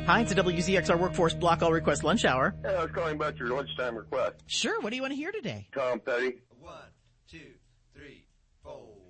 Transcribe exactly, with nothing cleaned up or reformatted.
Hi, it's a W Z X R Workforce Block All Request Lunch Hour. Hey, I was calling about your lunchtime request. Sure, what do you want to hear today? Tom Petty. One, two, three, four.